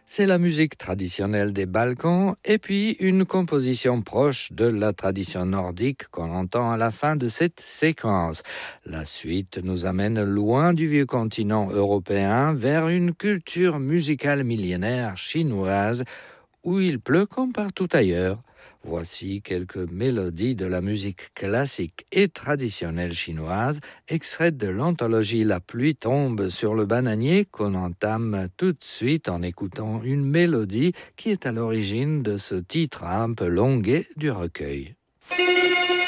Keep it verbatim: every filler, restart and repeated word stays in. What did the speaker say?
C'est la musique traditionnelle des Balkans et puis une composition proche de la tradition nordique qu'on entend à la fin de cette séquence. La suite nous amène loin du vieux continent européen vers une culture musicale millénaire chinoise où il pleut comme partout ailleurs. Voici quelques mélodies de la musique classique et traditionnelle chinoise, extraites de l'anthologie La pluie tombe sur le bananier, qu'on entame tout de suite en écoutant une mélodie qui est à l'origine de ce titre un peu longuet du recueil.